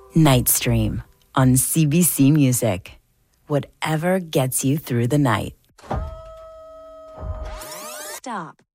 Nightstream on CBC Music. Whatever gets you through the night. Stop.